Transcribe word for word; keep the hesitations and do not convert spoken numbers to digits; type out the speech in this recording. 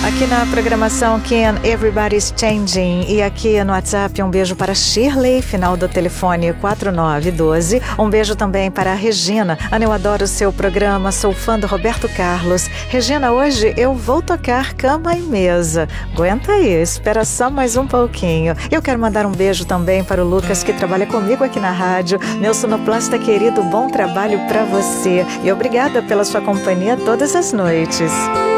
Aqui na programação Can Everybody's Changing. E aqui no WhatsApp um beijo para Shirley, final do telefone quatro nove um dois. Um beijo também para a Regina. Ana, eu adoro o seu programa, sou fã do Roberto Carlos. Regina, hoje eu vou tocar cama e mesa. Aguenta aí, espera só mais um pouquinho. Eu quero mandar um beijo também para o Lucas, que trabalha comigo aqui na rádio. Meu sonoplasta querido, bom trabalho para você. E obrigada pela sua companhia todas as noites.